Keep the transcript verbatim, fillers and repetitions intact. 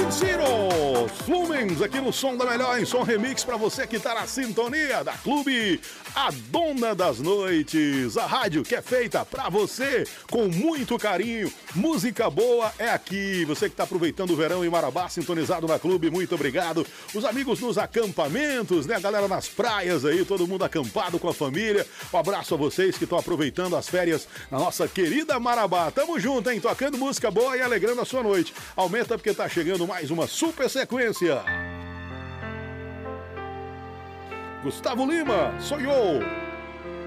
Zero, Flumens, aqui no Som da Melhor, em Som Remix, pra você que tá na sintonia da Clube, a dona das noites, a rádio que é feita pra você, com muito carinho, música boa é aqui. Você que tá aproveitando o verão em Marabá, sintonizado na Clube, muito obrigado. Os amigos nos acampamentos, né, a galera nas praias aí, todo mundo acampado com a família, um abraço a vocês que estão aproveitando as férias na nossa querida Marabá. Tamo junto, hein, tocando música boa e alegrando a sua noite. Aumenta porque tá chegando mais uma super sequência. Gustavo Lima, sou eu.